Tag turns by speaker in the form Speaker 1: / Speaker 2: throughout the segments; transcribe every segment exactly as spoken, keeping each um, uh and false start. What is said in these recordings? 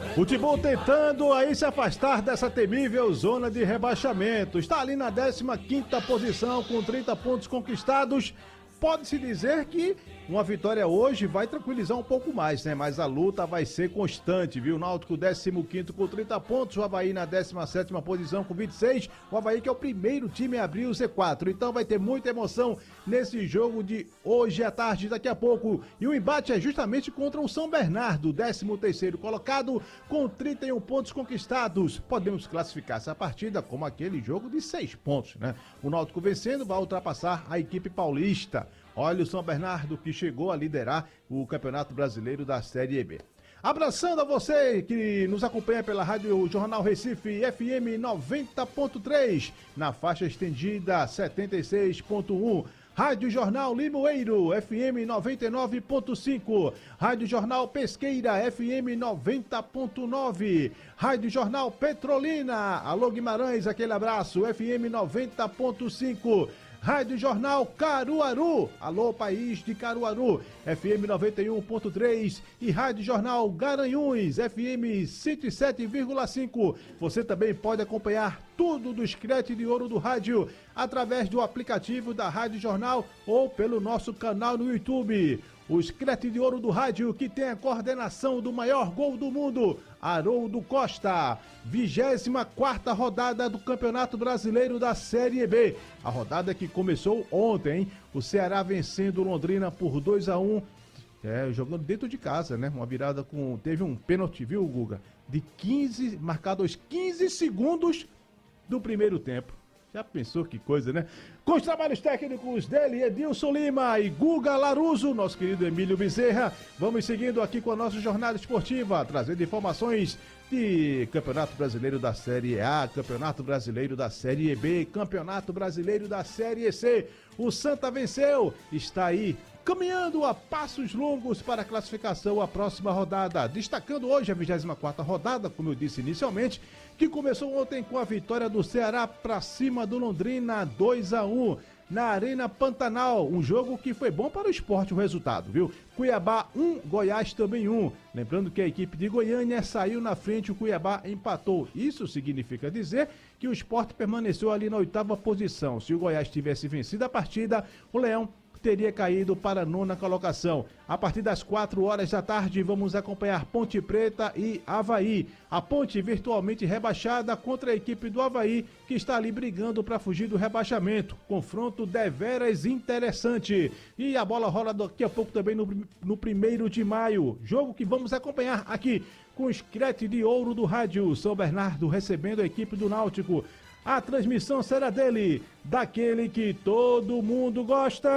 Speaker 1: Futebol tentando aí se afastar dessa temível zona de rebaixamento. Está ali na décima quinta posição com trinta pontos conquistados. Pode-se dizer que uma vitória hoje vai tranquilizar um pouco mais, né? Mas a luta vai ser constante, viu? O Náutico décimo quinto com trinta pontos, o Avaí na décima sétima posição com vinte e seis. O Avaí que é o primeiro time a abrir o Z quatro. Então vai ter muita emoção nesse jogo de hoje à tarde, daqui a pouco. E o embate é justamente contra o São Bernardo, décimo terceiro colocado com trinta e um pontos conquistados. Podemos classificar essa partida como aquele jogo de seis pontos, né? O Náutico vencendo vai ultrapassar a equipe paulista. Olha o São Bernardo que chegou a liderar o Campeonato Brasileiro da Série B. Abraçando a você que nos acompanha pela Rádio Jornal Recife F M noventa ponto três, na faixa estendida setenta e seis ponto um. Rádio Jornal Limoeiro, F M noventa e nove ponto cinco. Rádio Jornal Pesqueira, F M noventa ponto nove. Rádio Jornal Petrolina, alô Guimarães, aquele abraço, F M noventa ponto cinco. Rádio Jornal Caruaru, alô País de Caruaru, F M noventa e um ponto três e Rádio Jornal Garanhuns, F M cento e sete vírgula cinco. Você também pode acompanhar tudo do Screte de Ouro do Rádio através do aplicativo da Rádio Jornal ou pelo nosso canal no YouTube. O Screte de Ouro do Rádio, que tem a coordenação do maior gol do mundo, Haroldo Costa. vigésima quarta rodada do Campeonato Brasileiro da Série B. A rodada que começou ontem, hein? O Ceará vencendo Londrina por dois a um, é, jogando dentro de casa, né? Uma virada com... Teve um pênalti, viu, Guga? De quinze, marcado aos quinze segundos do primeiro tempo. Já pensou que coisa, né? Com os trabalhos técnicos dele, Edilson Lima e Guga Laruso, nosso querido Emílio Bezerra, vamos seguindo aqui com a nossa jornada esportiva, trazendo informações de Campeonato Brasileiro da Série A, Campeonato Brasileiro da Série B, Campeonato Brasileiro da Série C. O Santa venceu, está aí caminhando a passos longos para a classificação à próxima rodada. Destacando hoje a vigésima quarta rodada, como eu disse inicialmente, que começou ontem com a vitória do Ceará para cima do Londrina, dois a um. Na Arena Pantanal, um jogo que foi bom para o esporte o resultado, viu? Cuiabá um, Goiás também um. Lembrando que a equipe de Goiânia saiu na frente, o Cuiabá empatou. Isso significa dizer que o esporte permaneceu ali na oitava posição. Se o Goiás tivesse vencido a partida, o Leão teria caído para a nona colocação. A partir das quatro horas da tarde, vamos acompanhar Ponte Preta e Avaí. A Ponte virtualmente rebaixada contra a equipe do Avaí, que está ali brigando para fugir do rebaixamento. Confronto deveras interessante. E a bola rola daqui a pouco também no, no primeiro de maio. Jogo que vamos acompanhar aqui com o Screte de Ouro do Rádio. São Bernardo recebendo a equipe do Náutico. A transmissão será dele, daquele que todo mundo gosta.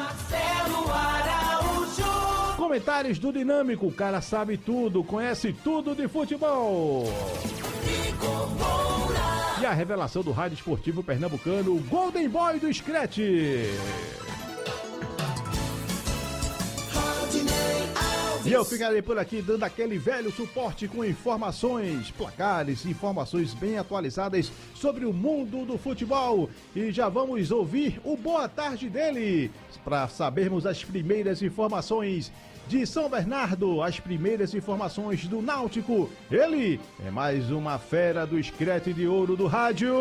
Speaker 1: Marcelo Araújo. Comentários do Dinâmico, o cara sabe tudo, conhece tudo de futebol. E a revelação do rádio esportivo pernambucano, o Golden Boy do Screte. E eu ficarei por aqui dando aquele velho suporte com informações, placares, informações bem atualizadas sobre o mundo do futebol. E já vamos ouvir o boa tarde dele, para sabermos as primeiras informações de São Bernardo, as primeiras informações do Náutico. Ele é mais uma fera do Screte de Ouro do Rádio.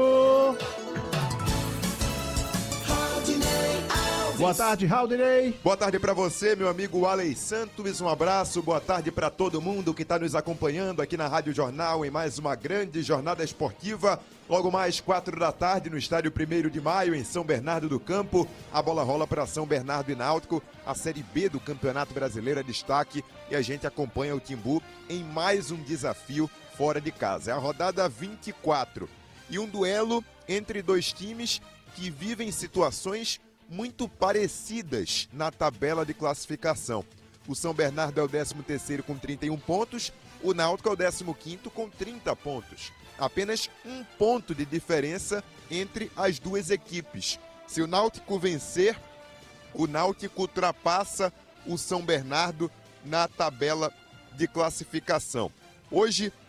Speaker 1: Boa tarde, Raudinei.
Speaker 2: Boa tarde para você, meu amigo Alei Santos. Um abraço, boa tarde para todo mundo que está nos acompanhando aqui na Rádio Jornal em mais uma grande jornada esportiva. Logo mais quatro da tarde no estádio primeiro de maio em São Bernardo do Campo. A bola rola para São Bernardo e Náutico. A Série B do Campeonato Brasileiro é destaque e a gente acompanha o Timbu em mais um desafio fora de casa. É a rodada vinte e quatro e um duelo entre dois times que vivem situações muito parecidas na tabela de classificação. O São Bernardo é o décimo terceiro com trinta e um pontos, o Náutico é o décimo quinto com trinta pontos. Apenas um ponto de diferença entre as duas equipes. Se o Náutico vencer, o Náutico ultrapassa o São Bernardo na tabela de classificação. Hoje,